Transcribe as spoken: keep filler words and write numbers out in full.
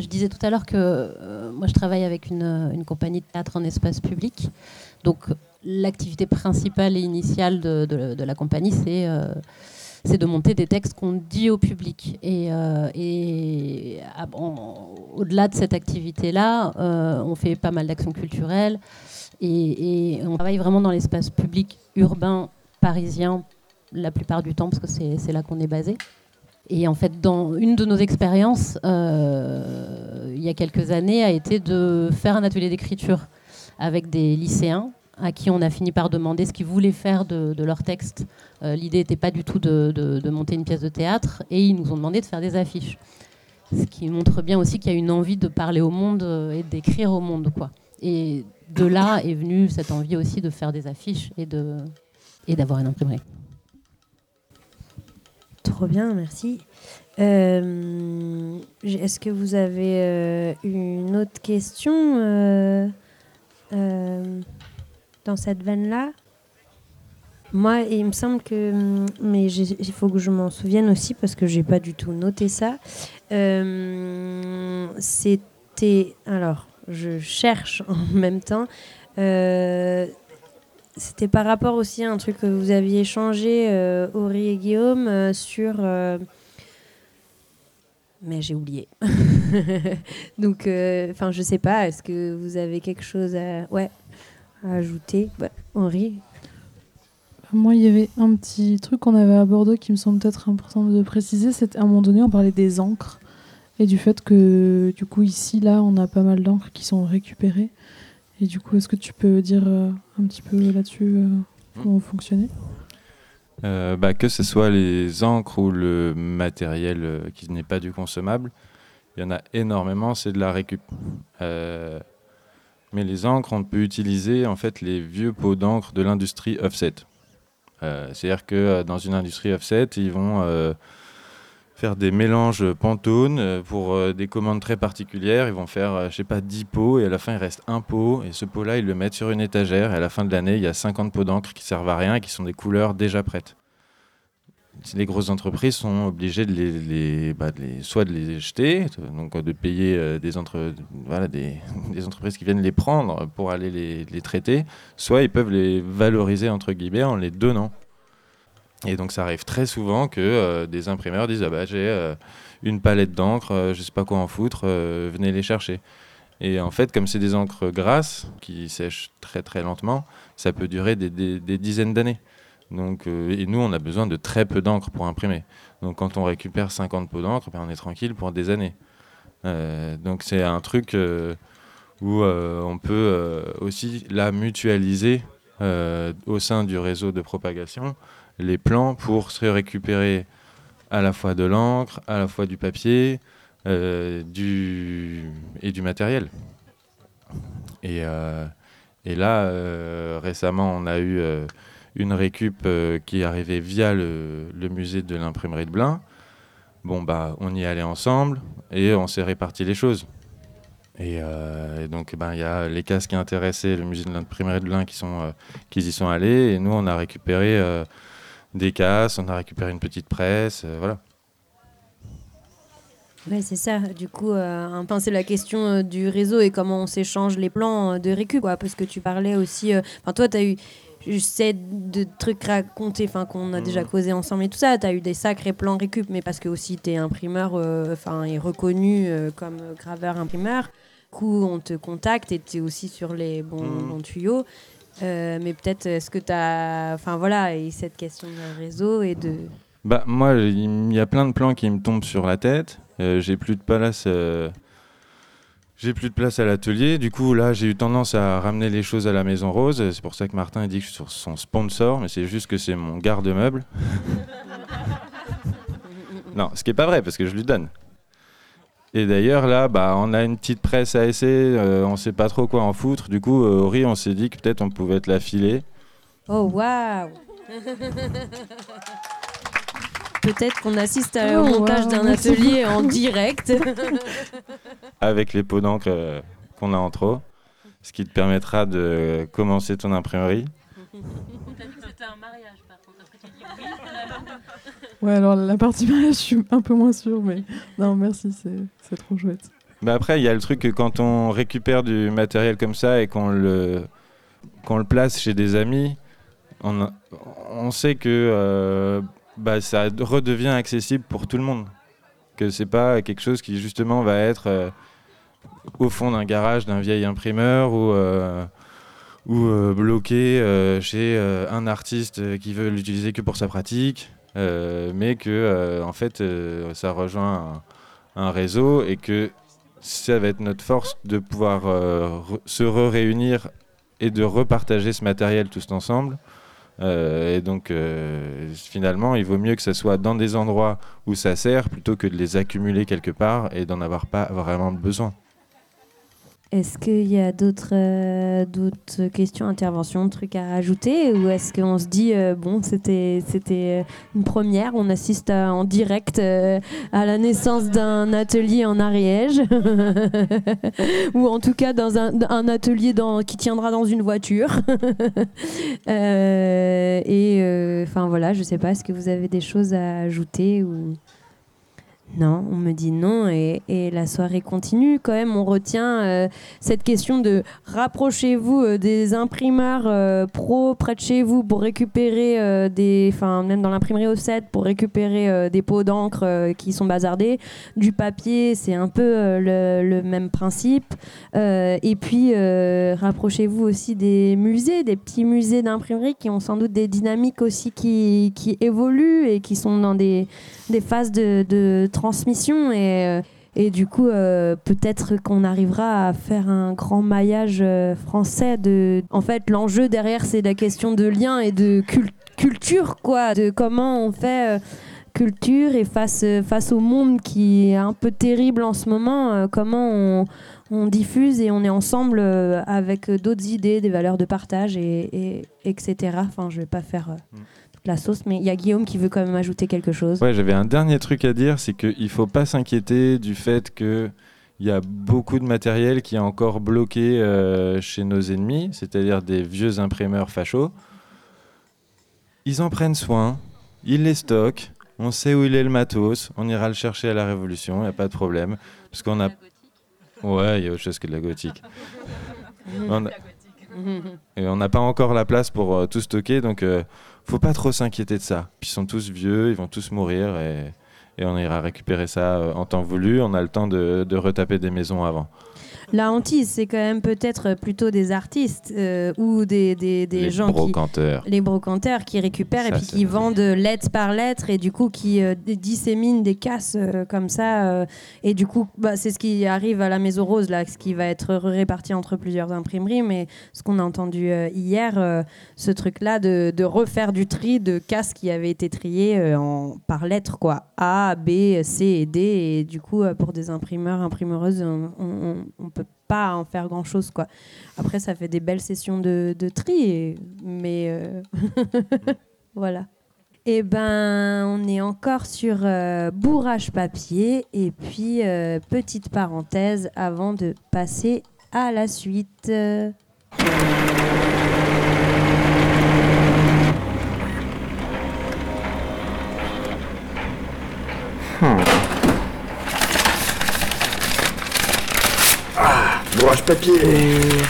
je disais tout à l'heure que euh, moi je travaille avec une, une compagnie de théâtre en espace public. Donc l'activité principale et initiale de, de, de la compagnie, c'est, euh, c'est de monter des textes qu'on dit au public. Et, euh, et ah, bon, au-delà de cette activité-là, euh, on fait pas mal d'actions culturelles et, et on travaille vraiment dans l'espace public urbain parisien la plupart du temps parce que c'est, c'est là qu'on est basé. Et en fait, dans une de nos expériences, euh, il y a quelques années, a été de faire un atelier d'écriture avec des lycéens à qui on a fini par demander ce qu'ils voulaient faire de, de leur texte. Euh, l'idée n'était pas du tout de, de, de monter une pièce de théâtre, et ils nous ont demandé de faire des affiches. Ce qui montre bien aussi qu'il y a une envie de parler au monde et d'écrire au monde, quoi. Et de là est venue cette envie aussi de faire des affiches et, de, et d'avoir une imprimerie. Trop bien, merci. Euh, est-ce que vous avez euh, une autre question euh, euh, dans cette veine-là ? Moi, il me semble que... Mais il faut que je m'en souvienne aussi parce que je n'ai pas du tout noté ça. Euh, c'était... Alors, je cherche en même temps. Euh, C'était par rapport aussi à un truc que vous aviez échangé, euh, Aurélie et Guillaume, euh, sur... Euh... Mais j'ai oublié. Donc, enfin, euh, je sais pas, est-ce que vous avez quelque chose à, ouais, à ajouter ? Ouais. Henri ? Moi, il y avait un petit truc qu'on avait à Bordeaux qui me semble peut-être important de préciser. C'était à un moment donné, on parlait des encres et du fait que, du coup, ici, là, on a pas mal d'encres qui sont récupérées. Et du coup, est-ce que tu peux dire euh, un petit peu là-dessus euh, comment vous fonctionnez ? euh, bah, Que ce soit les encres ou le matériel euh, qui n'est pas du consommable, il y en a énormément, c'est de la récup. Euh, mais les encres, on peut utiliser en fait les vieux pots d'encre de l'industrie offset. Euh, c'est-à-dire que euh, dans une industrie offset, ils vont... Euh, faire des mélanges Pantone pour euh, des commandes très particulières. Ils vont faire, euh, je sais pas, dix pots et à la fin, il reste un pot. Et ce pot-là, ils le mettent sur une étagère et à la fin de l'année, il y a cinquante pots d'encre qui servent à rien et qui sont des couleurs déjà prêtes. Les grosses entreprises sont obligées de les, les, bah, de les, soit de les jeter, donc de payer euh, des, entre, voilà, des, des entreprises qui viennent les prendre pour aller les, les traiter, soit ils peuvent les valoriser entre guillemets en les donnant. Et donc ça arrive très souvent que euh, des imprimeurs disent ah bah j'ai euh, une palette d'encre, euh, je sais pas quoi en foutre, euh, venez les chercher. Et en fait, comme c'est des encres grasses qui sèchent très très lentement, ça peut durer des, des, des dizaines d'années. Donc, euh, et nous, on a besoin de très peu d'encre pour imprimer. Donc quand on récupère cinquante pots d'encre, ben, on est tranquille pour des années. Euh, donc c'est un truc euh, où euh, on peut euh, aussi la mutualiser euh, au sein du réseau de propagation les plans pour se récupérer à la fois de l'encre, à la fois du papier euh, du... et du matériel. Et, euh, et là, euh, récemment, on a eu euh, une récup euh, qui est arrivée via le, le musée de l'imprimerie de Blain. Bon, bah, on y allait ensemble et on s'est réparti les choses. Et, euh, et donc, ben, y a les casques qui intéressaient le musée de l'imprimerie de Blain qui, sont, euh, qui y sont allés. Et nous, on a récupéré... Euh, des casses, on a récupéré une petite presse, euh, voilà. Oui, c'est ça. Du coup, euh, enfin, c'est la question euh, du réseau et comment on s'échange les plans euh, de récup, quoi, parce que tu parlais aussi... Enfin, euh, toi, tu as eu, je sais, de trucs racontés, enfin, qu'on a mmh. déjà causé ensemble et tout ça. Tu as eu des sacrés plans récup, mais parce que aussi tu es imprimeur, enfin, euh, et reconnu euh, comme graveur imprimeur. Du coup, on te contacte et tu es aussi sur les bons, mmh. bons tuyaux. Euh, mais peut-être, est-ce que tu as... Enfin, voilà, et cette question de réseau et de... Bah, moi, il y a plein de plans qui me tombent sur la tête. Euh, j'ai plus de place... Euh... J'ai plus de place à l'atelier. Du coup, là, j'ai eu tendance à ramener les choses à la Maison Rose. C'est pour ça que Martin a dit que je suis sur son sponsor, mais c'est juste que c'est mon garde-meuble. Non, ce qui n'est pas vrai, parce que je lui donne. Et d'ailleurs, là, bah, on a une petite presse à essai, euh, on ne sait pas trop quoi en foutre. Du coup, euh, Aurélie, on s'est dit que peut-être on pouvait te la filer. Oh, waouh. Peut-être qu'on assiste à, oh, au montage wow, d'un atelier en direct. Avec les pots d'encre euh, qu'on a en trop, ce qui te permettra de commencer ton imprimerie. C'était un mariage, par contre. Est-ce que tu dis oui ? Ouais, alors la partie mariage, je suis un peu moins sûre, mais non, merci, c'est, c'est trop chouette. Mais après, il y a le truc que quand on récupère du matériel comme ça et qu'on le, qu'on le place chez des amis, on, on sait que euh, bah, ça redevient accessible pour tout le monde. Que c'est pas quelque chose qui justement va être euh, au fond d'un garage d'un vieil imprimeur ou, euh, ou euh, bloqué euh, chez euh, un artiste qui veut l'utiliser que pour sa pratique, euh, mais que euh, en fait euh, ça rejoint un, un réseau et que ça va être notre force de pouvoir euh, re- se re-réunir et de repartager ce matériel tous ensemble. Euh, et donc, euh, finalement, il vaut mieux que ça soit dans des endroits où ça sert plutôt que de les accumuler quelque part et d'en avoir pas vraiment besoin. Est-ce qu'il y a d'autres, euh, d'autres questions, interventions, trucs à rajouter, ou est-ce qu'on se dit euh, bon, c'était, c'était une première, on assiste à- en direct euh, à la naissance d'un atelier en Ariège ou en tout cas dans un, un atelier dans, qui tiendra dans une voiture. Euh, et enfin voilà, je sais pas, est-ce que vous avez des choses à ajouter ou... Non, on me dit non et, et la soirée continue. Quand même, on retient euh, cette question de rapprochez-vous euh, des imprimeurs euh, pro près de chez vous pour récupérer euh, des, enfin même dans l'imprimerie offset pour récupérer euh, des pots d'encre euh, qui sont bazardés. Du papier, c'est un peu euh, le, le même principe. Euh, et puis euh, rapprochez-vous aussi des musées, des petits musées d'imprimerie qui ont sans doute des dynamiques aussi qui, qui évoluent et qui sont dans des des phases de, de transmission et, euh, et du coup euh, peut-être qu'on arrivera à faire un grand maillage euh, français de... En fait l'enjeu derrière c'est la question de lien et de cul- culture quoi, de comment on fait euh, culture et face, euh, face au monde qui est un peu terrible en ce moment, euh, comment on, on diffuse et on est ensemble euh, avec d'autres idées, des valeurs de partage et, et etc. Enfin je vais pas faire... Euh, mm. la sauce, mais il y a Guillaume qui veut quand même ajouter quelque chose. Ouais, j'avais un dernier truc à dire, c'est qu'il ne faut pas s'inquiéter du fait qu'il y a beaucoup de matériel qui est encore bloqué euh, chez nos ennemis, c'est-à-dire des vieux imprimeurs fachos. Ils en prennent soin, ils les stockent, on sait où il est le matos, on ira le chercher à la Révolution, il n'y a pas de problème. Parce qu'on a... Ouais, il y a autre chose que de la gothique. on a... Et on n'a pas encore la place pour euh, tout stocker, donc euh, faut pas trop s'inquiéter de ça. Puis ils sont tous vieux, ils vont tous mourir et, et on ira récupérer ça euh, en temps voulu. On a le temps de, de retaper des maisons avant. La hantise, c'est quand même peut-être plutôt des artistes euh, ou des, des, des les gens brocanteurs. qui... Les brocanteurs qui récupèrent ça, et puis qui vendent lettre par lettre et du coup qui euh, disséminent des casses euh, comme ça. Euh, et du coup, bah, c'est ce qui arrive à la Maison Rose, là, ce qui va être réparti entre plusieurs imprimeries. Mais ce qu'on a entendu euh, hier, euh, ce truc-là de, de refaire du tri de casses qui avaient été triées euh, en, par lettre, quoi. A, B, C et D. Et du coup, euh, pour des imprimeurs, imprimeuses, on, on, on peut pas en faire grand chose quoi. Après ça fait des belles sessions de, de tri et... mais euh... voilà. Et ben on est encore sur euh, bourrage papier et puis euh, petite parenthèse avant de passer à la suite. Hmm. Bourrage papier.